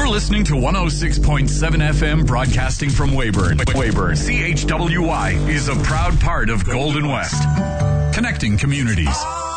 You're listening to 106.7 FM broadcasting from Weyburn. CHWY is a proud part of Golden West, connecting communities.